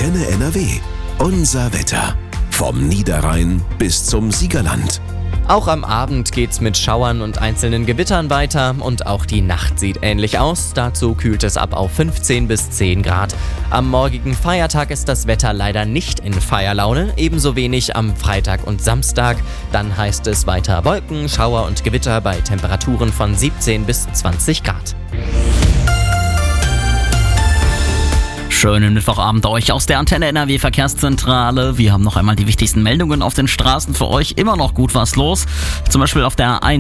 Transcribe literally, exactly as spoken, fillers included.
Antenne N R W. Unser Wetter. Vom Niederrhein bis zum Siegerland. Auch am Abend geht's mit Schauern und einzelnen Gewittern weiter und auch die Nacht sieht ähnlich aus. Dazu kühlt es ab auf fünfzehn bis zehn Grad. Am morgigen Feiertag ist das Wetter leider nicht in Feierlaune, ebenso wenig am Freitag und Samstag. Dann heißt es weiter Wolken, Schauer und Gewitter bei Temperaturen von siebzehn bis zwanzig Grad. Schönen Mittwochabend euch aus der Antenne N R W Verkehrszentrale. Wir haben noch einmal die wichtigsten Meldungen auf den Straßen für euch. Immer noch gut was los. Zum Beispiel auf der eins